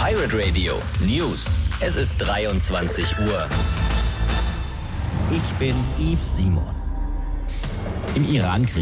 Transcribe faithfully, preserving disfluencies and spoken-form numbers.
Pirate Radio News. Es ist dreiundzwanzig Uhr. Ich bin Yves Simon. Im Iran